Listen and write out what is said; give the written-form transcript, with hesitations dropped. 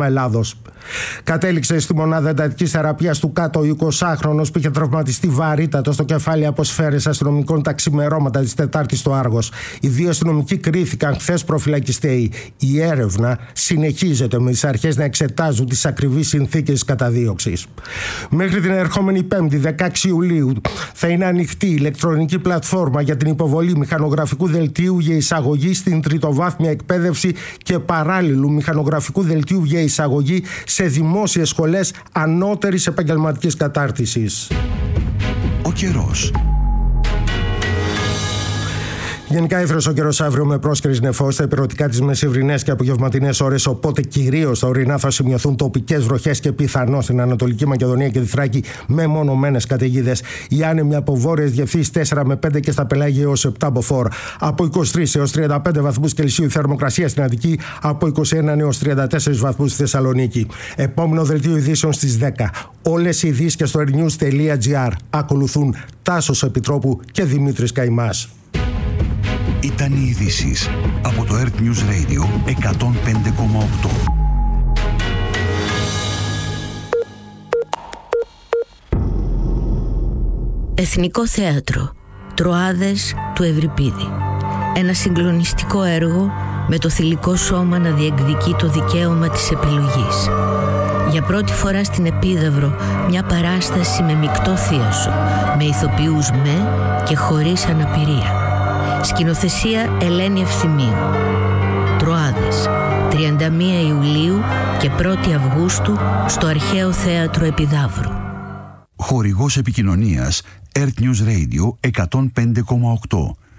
Γκάμα Ελλάδος. Κατέληξε στη μονάδα εντατικής θεραπείας του Κάτω ο 20χρονος που είχε τραυματιστεί βαρύτατο στο κεφάλι από σφαίρες αστυνομικών τα ξημερώματα της Τετάρτης στο Άργος. Οι δύο αστυνομικοί κρίθηκαν χθες προφυλακιστέοι. Η έρευνα συνεχίζεται με τις αρχές να εξετάζουν τις ακριβείς συνθήκες της καταδίωξης. Μέχρι την ερχόμενη Πέμπτη, 16 Ιουλίου, θα είναι ανοιχτή η ηλεκτρονική πλατφόρμα για την υποβολή μηχανογραφικού δελτίου για εισαγωγή στην τριτοβάθμια εκπαίδευση και παράλληλου μηχανογραφικού δελτίου για εισαγωγή σε δημόσιες σχολές ανώτερης επαγγελματικής κατάρτισης. Ο καιρός. Γενικά ήθρος ο καιρός αύριο με πρόσκαιρης νεφός στα υπηρετικά της μεσημβρινές και απογευματινές ώρες, οπότε κυρίως στα ορεινά θα σημειωθούν τοπικές βροχές και πιθανώς στην Ανατολική Μακεδονία και τη Θράκη με μονομένες καταιγίδες. Οι άνεμοι από βόρειες διευθύνσεις 4 με 5 και στα πελάγια έως 7 μποφόρ. Από 23 έως 35 βαθμούς Κελσίου η θερμοκρασία στην Αττική, από 21 έως 34 βαθμούς στη Θεσσαλονίκη. Επόμενο δελτίο ειδήσεων στις 10. Όλες οι ειδήσεις και στο airnews.gr. Ακολουθούν Τάσος Επιτρόπου και Δημήτρης Καϊμάς. Ήταν οι ειδήσεις από το Earth News Radio 105,8. Εθνικό Θέατρο Τροάδες του Ευρυπίδη. Ένα συγκλονιστικό έργο με το θηλυκό σώμα να διεκδικεί το δικαίωμα της επιλογής. Για πρώτη φορά στην Επίδαυρο μια παράσταση με μεικτό θίασο, με ηθοποιούς με και χωρίς αναπηρία. Σκηνοθεσία Ελένη Ευθυμίου. Τροάδες, 31 Ιουλίου και 1η Αυγούστου στο Αρχαίο Θέατρο Επιδαύρου. Χορηγός επικοινωνίας Earth News Radio 105,8.